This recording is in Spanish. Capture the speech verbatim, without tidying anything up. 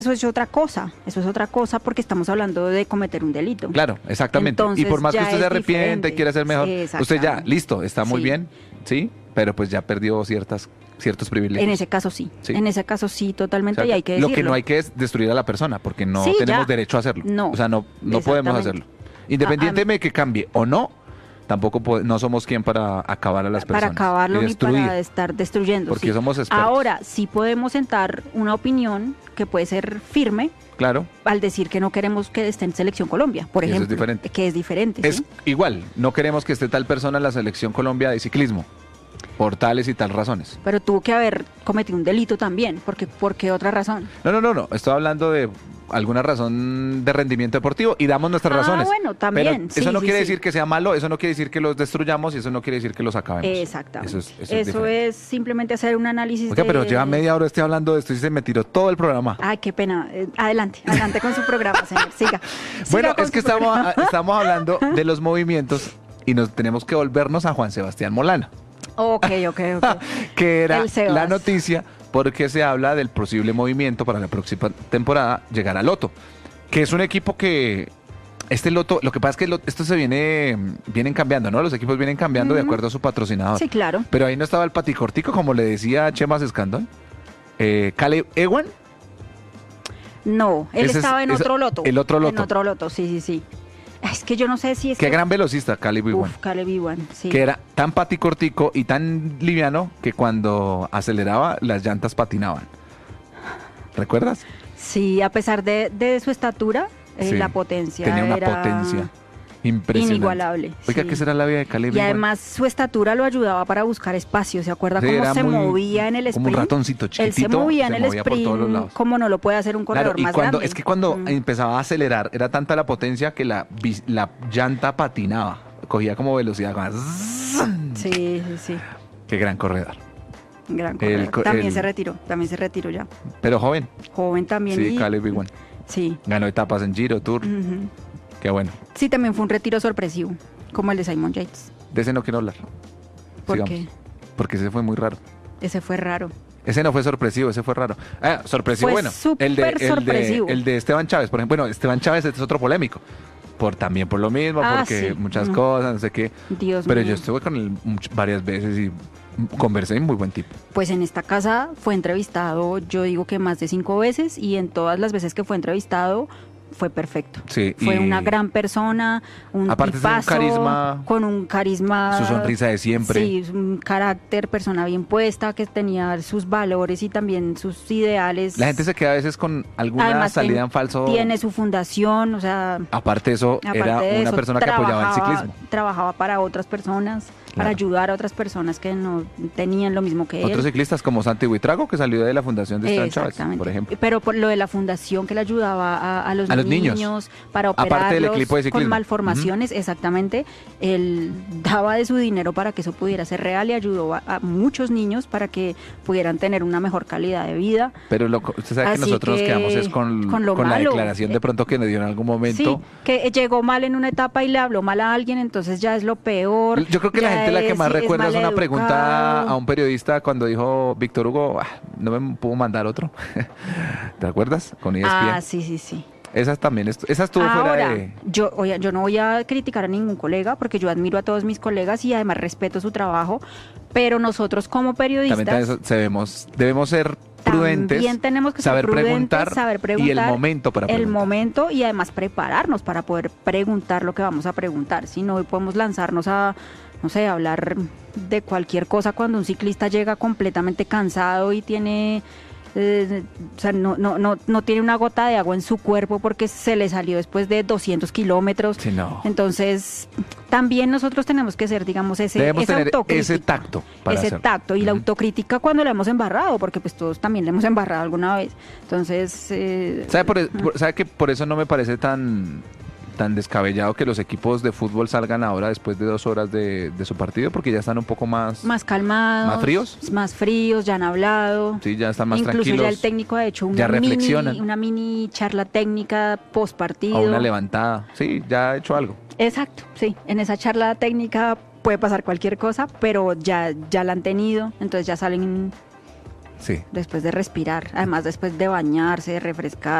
Eso es otra cosa, eso es otra cosa porque estamos hablando de cometer un delito. Claro, exactamente. Entonces, y por más que ya usted es se arrepiente, diferente. quiera ser mejor, usted ya, Exactamente. listo, está muy Sí. bien, ¿sí? Pero pues ya perdió ciertas, ciertos privilegios. En ese caso sí, Sí. en ese caso sí, O totalmente, sea, y hay que decirlo. lo que no hay que es destruir a la persona, porque no Sí, tenemos ya. derecho a hacerlo. No, O sea, no, no podemos exactamente. hacerlo. Independientemente de que cambie o no, tampoco po- no somos quien para acabar a las para personas. acabarlo y ni para destruir, estar destruyendo. porque sí. somos expertos. Ahora sí podemos sentar una opinión que puede ser firme Claro, al decir que no queremos que esté en Selección Colombia, por Y eso es ejemplo. diferente. Que es diferente. es ¿sí? igual, no queremos que esté tal persona en la selección Colombia de ciclismo, por tales y tal razones. Pero tuvo que haber cometido un delito también, porque ¿por qué otra razón? No, no, no, no, estoy hablando de alguna razón de rendimiento deportivo y damos nuestras Ah, razones. bueno, también, Pero eso sí, no sí, quiere sí. decir que sea malo, eso no quiere decir que los destruyamos y eso no quiere decir que los acabemos. Exactamente. Eso es, eso Eso, es diferente. es simplemente hacer un análisis Oiga, de... pero lleva media hora estoy hablando de esto y se me tiró todo el programa. Ay, qué pena. Eh, Adelante, adelante con su programa, señor. Siga. Bueno, Siga con es que su estamos, programa. estamos hablando de los movimientos y nos tenemos que volvernos a Juan Sebastián Molana, Ok, ok, ok. que era El Sebas. la noticia porque se habla del posible movimiento para la próxima temporada llegar a Loto, que es un equipo que este Loto, lo que pasa es que lo- esto se viene vienen cambiando, ¿no? Los equipos vienen cambiando de Ujú. acuerdo a su patrocinador. Sí, claro. Pero ahí no estaba el paticortico, como le decía Chemas Escandón. Eh, Caleb Ewan, No, él Ese es- estaba en ese- otro loto. el otro En loto. otro loto, sí, sí, sí. Es que yo no sé si es qué que... gran velocista, Caleb Ewan. Uf, Caleb Ewan, sí. Que era tan paticortico y tan liviano que cuando aceleraba las llantas patinaban. ¿Recuerdas? Sí, a pesar de, de su estatura, eh, Sí, la potencia Tenía una era potencia impresionante. inigualable. Oiga, sí. ¿qué será la vida de Caleb Y Ewan? además su estatura lo ayudaba para buscar espacio. ¿Se acuerda Sí, cómo era se muy- movía en el sprint? como un ratoncito Él chiquitito, se movía se en el movía por todos los sprint lados. como no lo puede hacer un corredor Claro, y más cuando, grande. es que cuando Mm. empezaba a acelerar, era tanta la potencia que la, bis- la llanta patinaba, cogía como velocidad. como zzz. Sí, sí, sí. Qué gran corredor. Gran El corredor. co- También el- se retiró, también se retiró ya. Pero joven, Joven también. sí, y- Caleb Ewan. Sí. Ganó etapas en Giro, Tour, Ujú. qué bueno. Sí, también fue un retiro sorpresivo, como el de Simon Yates. De ese no quiero hablar. ¿Por Sigamos. qué? Porque ese fue muy raro. Ese fue raro. Ese no fue sorpresivo, ese fue raro. Ah, sorpresivo, Fue bueno. súper el de, el de- sorpresivo. El de Esteban Chávez, por ejemplo. Bueno, Esteban Chávez este es otro polémico. Por, también por lo mismo, Ah, porque sí. muchas Mm. cosas, no sé qué. Dios Pero mío. yo estuve con él much- varias veces y conversé, muy buen tipo. Pues en esta casa fue entrevistado, yo digo que más de cinco veces, y en todas las veces que fue entrevistado fue perfecto. Sí, Fue y una gran persona, un aparte de un tipazo, carisma, con un carisma, su sonrisa de siempre. sí, un carácter, persona bien puesta, que tenía sus valores y también sus ideales. La gente se queda a veces con alguna Además, salida ten- en falso. tiene su fundación, o sea, Aparte de eso, aparte era de una eso, persona que apoyaba el trabajaba- ciclismo. Trabajaba para otras personas, para Claro. ayudar a otras personas que no tenían lo mismo que él. Otros ciclistas como Santi Buitrago, que salió de la fundación de Esteban Chávez, Exactamente. por ejemplo. Pero por lo de la fundación que le ayudaba a, a los, A los niños. niños, para Aparte operarlos del equipo de con ciclismo. malformaciones, exactamente, él daba de su dinero para que eso pudiera ser real y ayudó a, a muchos niños para que pudieran tener una mejor calidad de vida. Pero lo, usted sabe que Así nosotros nos que, quedamos es con, con lo con la malo. declaración de pronto que nos dio en algún momento. Sí, que llegó mal en una etapa y le habló mal a alguien, entonces ya es lo peor. Yo creo que la ya gente la que es- más recuerda es una maleducado. pregunta a un periodista cuando dijo Víctor Hugo, "Ah, no me pudo mandar otro". ¿Te acuerdas? Con E S P N. Ah, sí, sí, sí. Esas también, estu- esa estuvo Ahora, fuera de... yo, oye, yo no voy a criticar a ningún colega porque yo admiro a todos mis colegas y además respeto su trabajo, pero nosotros como periodistas También tenemos- debemos, debemos ser prudentes, también tenemos que saber ser prudentes, preguntar, saber preguntar y el momento para el preguntar. momento y además prepararnos para poder preguntar lo que vamos a preguntar. Si no, hoy podemos lanzarnos a, no sé, a hablar de cualquier cosa cuando un ciclista llega completamente cansado y tiene... eh, o sea, no, no, no, no tiene una gota de agua en su cuerpo porque se le salió después de doscientos kilómetros. Sí, no. Entonces, también nosotros tenemos que ser, digamos, ese, Debemos esa tener autocrítica, ese tacto para ese hacerlo. tacto y la Ujú. autocrítica cuando la hemos embarrado, porque pues todos también la hemos embarrado alguna vez. Entonces, eh, ¿Sabe, por, e- por- ¿Sabe que por eso no me parece tan, tan descabellado que los equipos de fútbol salgan ahora después de dos horas de, de su partido? Porque ya están un poco más... más calmados, ¿Más fríos? más fríos, ya han hablado. Sí, ya están más Incluso tranquilos. ya el técnico ha hecho ya una mini, reflexionan. una mini charla técnica post partido. O una levantada. Sí, ya ha hecho algo. Exacto, sí. En esa charla técnica puede pasar cualquier cosa, pero ya, ya la han tenido, entonces ya salen Sí. después de respirar, además después de bañarse, de refrescar.